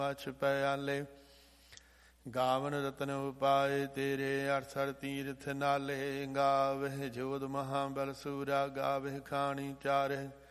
ਮਛ ਪਿਆਲੇ। ਗਾਵਨ ਰਤਨ ਉਪਾਏ ਤੇਰੇ 68 ਤੀਰਥ ਨਾਲੇ। ਗਾਵਹਿ ਜੋਧ ਮਹਾਬਲ ਸੂਰਾ ਗਾਵਹਿ ਖਾਣੀ ਚਾਰੇ।